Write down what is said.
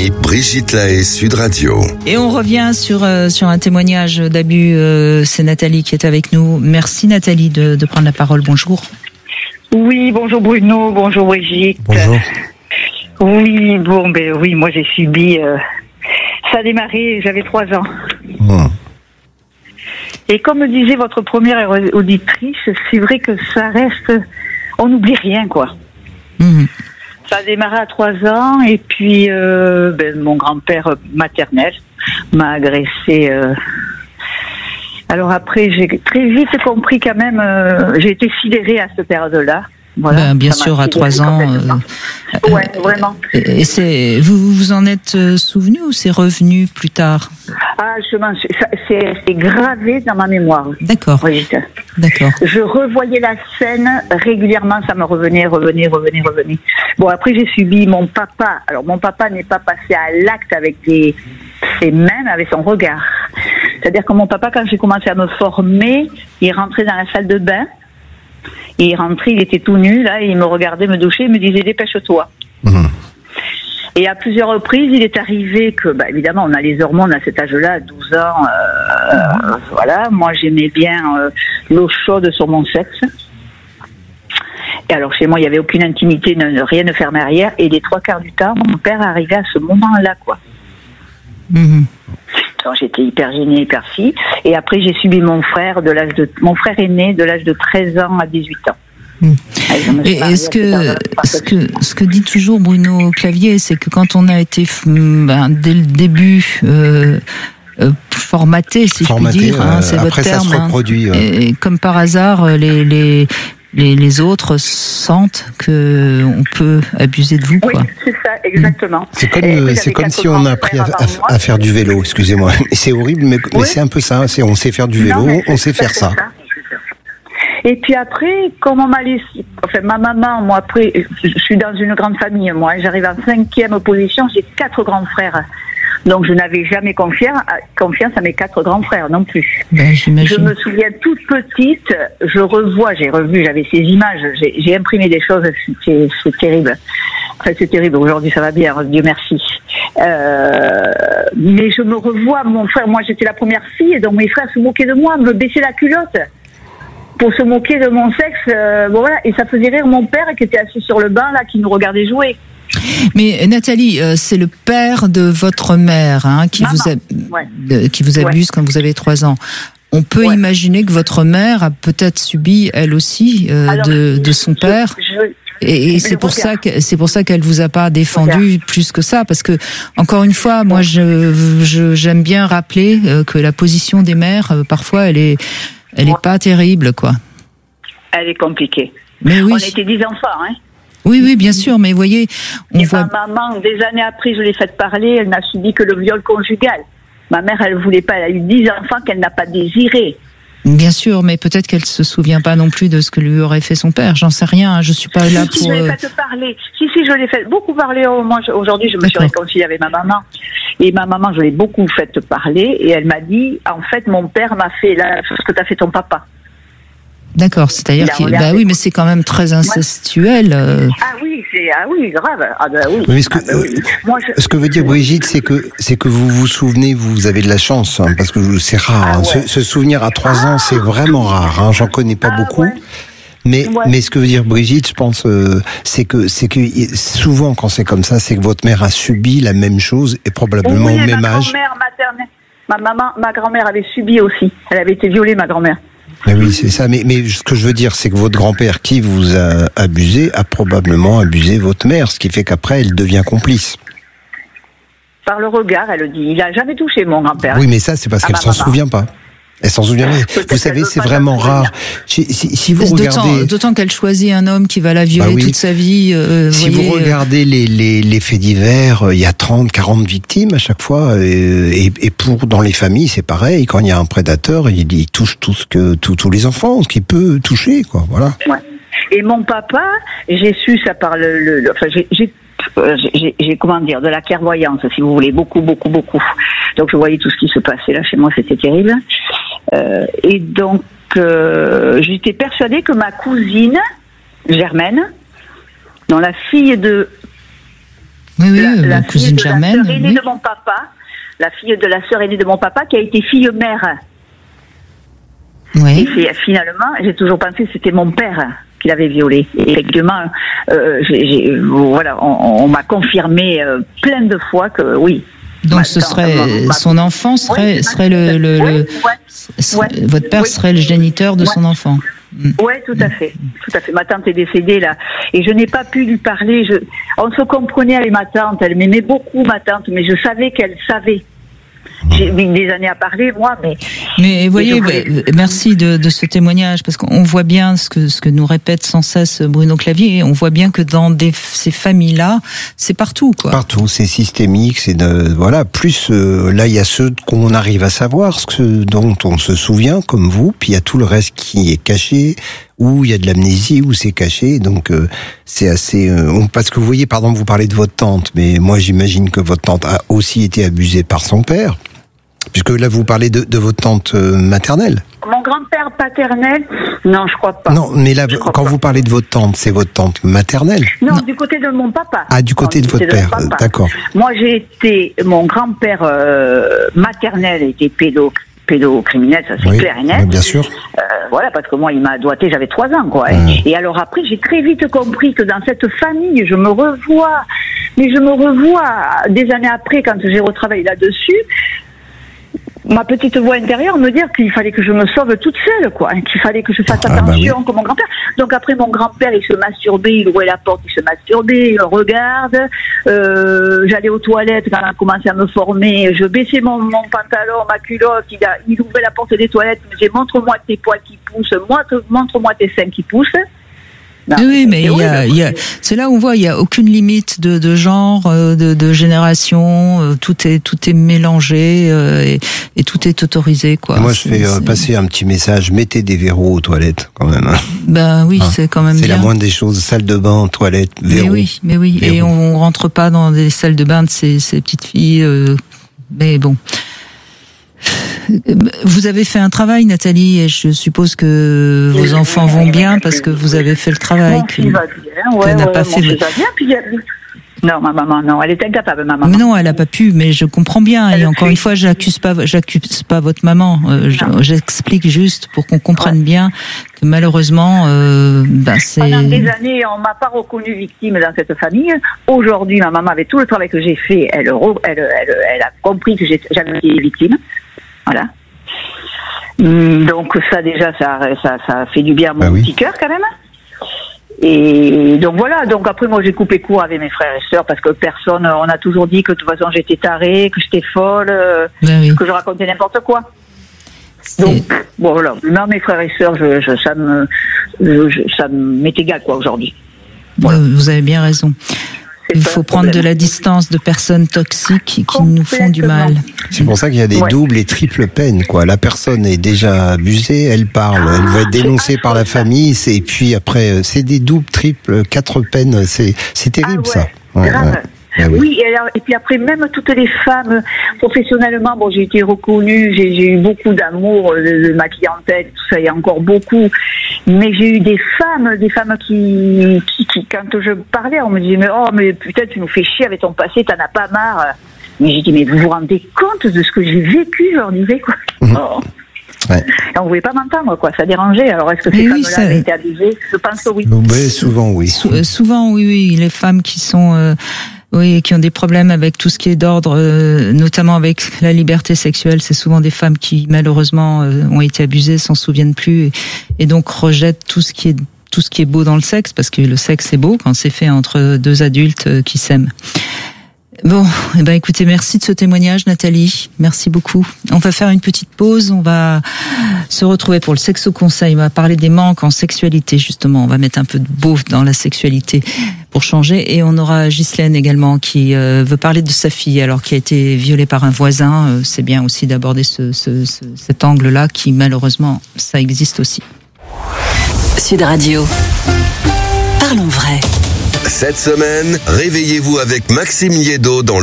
Amis, Brigitte Lahaie, Sud Radio. Et on revient sur un témoignage d'abus. C'est Nathalie qui est avec nous. Merci Nathalie de prendre la parole. Bonjour. Oui, bonjour Bruno, bonjour Brigitte. Bonjour. Oui, moi j'ai subi... ça a démarré, j'avais 3 ans. Et comme disait votre première auditrice, c'est vrai que ça reste... On n'oublie rien, quoi. Ça a démarré à 3 ans, et puis mon grand-père maternel m'a agressé. Alors après, j'ai très vite compris quand même, j'ai été sidérée à cette période-là. Voilà, bien sûr, à 3 ans. Ouais, vraiment. Et vous vous en êtes souvenu ou c'est revenu plus tard? Ah, c'est gravé dans ma mémoire. D'accord. Brigitte. D'accord. Je revoyais la scène régulièrement, ça me revenait. Bon, après j'ai subi mon papa. Alors mon papa n'est pas passé à l'acte avec ses mains, mais avec son regard. C'est-à-dire que mon papa, quand j'ai commencé à me former, il rentrait dans la salle de bain. Et il rentrait, il était tout nu, là, et il me regardait me doucher, il me disait dépêche-toi. Et à plusieurs reprises, il est arrivé que, évidemment, on a les hormones à cet âge-là, à 12 ans, voilà. Moi, j'aimais bien l'eau chaude sur mon sexe. Et alors, chez moi, il n'y avait aucune intimité, rien ne fermait arrière. Et les 3/4 du temps, mon père arrivait à ce moment-là, quoi. Alors, j'étais hyper gênée, hyper fille. Et après, j'ai subi mon frère aîné de l'âge de 13 ans à 18 ans. Et ce que dit toujours Bruno Clavier, c'est que quand on a été dès le début formaté, si je puis dire, c'est votre terme. Ça se reproduit. Et comme par hasard, les autres sentent que on peut abuser de vous, quoi. Oui, c'est ça, exactement. C'est comme si on a appris à faire du vélo, excusez-moi. C'est horrible, mais c'est un peu ça. On sait faire du vélo, on sait faire ça. Et puis après, comme on m'a laissé... Enfin, ma maman, moi, après, je suis dans une grande famille, moi. J'arrive en 5e position, j'ai 4 grands frères. Donc, je n'avais jamais confiance à mes 4 grands frères non plus. Je me souviens toute petite, j'avais ces images, j'ai imprimé des choses, c'est terrible. Enfin, c'est terrible, aujourd'hui ça va bien, Dieu merci. Mais je me revois, mon frère, moi j'étais la première fille, et donc mes frères se moquaient de moi, me baissaient la culotte pour se moquer de mon sexe, voilà. Et ça faisait rire mon père qui était assis sur le banc, là, qui nous regardait jouer. Mais Nathalie, c'est le père de votre mère qui vous abuse quand vous avez 3 ans. On peut imaginer que votre mère a peut-être subi elle aussi de son père. Et c'est pour ça qu'elle vous a pas défendu plus que ça, parce que encore une fois, moi j'aime bien rappeler que la position des mères parfois elle est pas terrible, quoi. Elle est compliquée. Mais oui. On était 10 enfants, hein. Oui, bien sûr, mais vous voyez, ma maman, des années après, je l'ai faite parler, elle n'a subi que le viol conjugal. Ma mère, elle voulait pas, elle a eu 10 enfants qu'elle n'a pas désirés. Bien sûr, mais peut-être qu'elle se souvient pas non plus de ce que lui aurait fait son père. J'en sais rien, je suis pas là pour... Je l'ai fait parler. Si, je l'ai fait beaucoup parler. Moi, aujourd'hui, je me suis réconciliée avec ma maman. Et ma maman, je l'ai beaucoup fait parler. Et elle m'a dit, en fait, mon père m'a fait ce que t'as fait ton papa. D'accord, c'est-à-dire oui, mais c'est quand même très incestuel. Ah oui, grave. Oui. Ce que veut dire Brigitte, c'est que vous vous souvenez, vous avez de la chance, parce que c'est rare. Se souvenir à 3 ans, c'est vraiment rare. J'en connais pas beaucoup. Ouais. Mais ce que veut dire Brigitte, je pense, c'est que souvent quand c'est comme ça, c'est que votre mère a subi la même chose et probablement au même âge. Ma grand-mère avait subi aussi. Elle avait été violée, ma grand-mère. Oui, c'est ça. Mais ce que je veux dire, c'est que votre grand-père qui vous a abusé a probablement abusé votre mère, ce qui fait qu'après, elle devient complice. Par le regard, elle dit. Il a jamais touché mon grand-père. Oui, mais ça, c'est parce qu'elle s'en souvient pas. Elle s'en souvient pas. Vous savez, c'est vraiment rare. Si vous regardez... D'autant qu'elle choisit un homme qui va la violer toute sa vie. Si vous regardez les faits divers, il y a 30, 40 victimes à chaque fois. Et dans les familles, c'est pareil. Quand il y a un prédateur, il touche tous les enfants, ce qu'il peut toucher, quoi. Voilà. Ouais. Et mon papa, j'ai su ça par j'ai comment dire, de la clairvoyance, si vous voulez, beaucoup. Donc je voyais tout ce qui se passait là chez moi, c'était terrible. Et donc j'étais persuadée que ma cousine Germaine, dont la fille de la cousine germaine. La sœur aînée de mon papa, la fille de la sœur aînée de mon papa qui a été fille-mère. Oui. Et finalement, j'ai toujours pensé que c'était mon père qui l'avait violée. Et effectivement, on m'a confirmé plein de fois que oui. Donc son enfant serait votre père serait le géniteur de son enfant. Oui, tout à fait. Ma tante est décédée là, et je n'ai pas pu lui parler. On se comprenait avec ma tante. Elle m'aimait beaucoup, ma tante, mais je savais qu'elle savait. J'ai mis des années à parler, moi, mais voyez, merci de ce témoignage, parce qu'on voit bien ce que nous répète sans cesse Bruno Clavier, et on voit bien que dans ces familles-là, c'est partout, quoi. Partout, c'est systémique, plus, là, il y a ceux qu'on arrive à savoir, dont on se souvient, comme vous, puis il y a tout le reste qui est caché, où il y a de l'amnésie, où c'est caché, donc c'est assez... parce que vous voyez, par exemple, vous parlez de votre tante, mais moi j'imagine que votre tante a aussi été abusée par son père, puisque là vous parlez de votre tante maternelle. Mon grand-père paternel, non, je crois pas. Non, mais là, quand vous parlez de votre tante, c'est votre tante maternelle? Non, du côté de mon papa. Ah, du côté de votre père, d'accord. Moi, mon grand-père maternel était pédocriminel, ça c'est clair et net. Bien sûr. Parce que moi, il m'a doigté, j'avais 3 ans, quoi. Et alors après, j'ai très vite compris que dans cette famille, je me revois des années après, quand j'ai retravaillé là-dessus, ma petite voix intérieure me dire qu'il fallait que je me sauve toute seule, quoi, qu'il fallait que je fasse attention comme mon grand-père. Donc après, mon grand-père, il se masturbait, il ouvrait la porte, il se masturbait, il regarde. J'allais aux toilettes quand on a commencé à me former, je baissais mon pantalon, ma culotte, il ouvrait la porte des toilettes, il me disait montre-moi tes poils qui poussent, montre-moi tes seins qui poussent. Non, oui, mais c'est là où on voit, il y a aucune limite de genre, de génération, tout est mélangé et tout est autorisé, quoi. Moi, je fais passer un petit message, mettez des verrous aux toilettes, quand même. Ben oui, c'est quand même c'est bien. La moindre des choses, salle de bain, toilette, verrous. Mais oui. Verrous. Et on rentre pas dans des salles de bain de ces petites filles, mais bon. Vous avez fait un travail, Nathalie, et je suppose que vos enfants vont bien parce que vous avez fait le travail. Mon fils va bien, n'a pas fait. Mon fils va bien, puis non, ma maman, non, elle est incapable, ma maman. Mais non, elle a pas pu, mais je comprends bien. Et encore une fois, j'accuse pas votre maman. J'explique juste pour qu'on comprenne bien que malheureusement, c'est. Pendant des années, on m'a pas reconnue victime dans cette famille. Aujourd'hui, ma maman, avec tout le travail que j'ai fait, elle a compris que j'avais été victime. Voilà. Donc ça déjà, ça fait du bien à mon petit cœur quand même. Et donc voilà, donc après moi j'ai coupé court avec mes frères et sœurs parce que personne, on a toujours dit que de toute façon j'étais tarée, que j'étais folle, que je racontais n'importe quoi. Donc bon voilà, non, mes frères et sœurs, ça m'est égal quoi aujourd'hui. Voilà. Vous avez bien raison. Il faut prendre de la distance de personnes toxiques qui nous font du mal. C'est pour ça qu'il y a des doubles et triples peines, quoi. La personne est déjà abusée, elle parle, elle va être dénoncée par la famille, et puis après, c'est des doubles, triples, 4 peines, c'est terrible, ça. Grave. Oui, et puis après, même toutes les femmes, professionnellement, bon, j'ai été reconnue, j'ai eu beaucoup d'amour de ma clientèle, tout ça, il y a encore beaucoup. Mais j'ai eu des femmes qui, quand je parlais, on me disait, mais putain, tu nous fais chier avec ton passé, t'en as pas marre. Mais j'ai dit, mais vous vous rendez compte de ce que j'ai vécu, je leur disais, quoi. Et on voulait pas m'entendre, quoi. Ça dérangeait. Alors, est-ce que ces femmes-là avaient été abusées? Je pense que oui. Souvent, oui. Souvent, oui. Les femmes qui sont, qui ont des problèmes avec tout ce qui est d'ordre, notamment avec la liberté sexuelle, c'est souvent des femmes qui, malheureusement, ont été abusées, s'en souviennent plus, et donc rejettent tout ce qui est beau dans le sexe, parce que le sexe est beau quand c'est fait entre 2 adultes qui s'aiment. Bon, écoutez, merci de ce témoignage, Nathalie. Merci beaucoup. On va faire une petite pause. On va se retrouver pour le Sexo Conseil. On va parler des manques en sexualité, justement. On va mettre un peu de beau dans la sexualité pour changer. Et on aura Ghislaine également qui veut parler de sa fille, alors qui a été violée par un voisin. C'est bien aussi d'aborder cet angle-là qui, malheureusement, ça existe aussi. Sud Radio. Parlons vrai. Cette semaine, réveillez-vous avec Maxime Liédo dans le